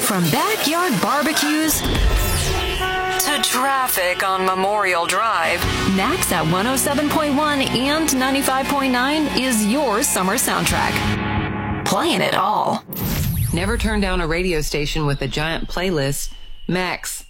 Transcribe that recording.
From backyard barbecues to traffic on Memorial Drive, Max at 107.1 and 95.9 is your summer soundtrack. Playing it all. Never turn down a radio station with a giant playlist. Max.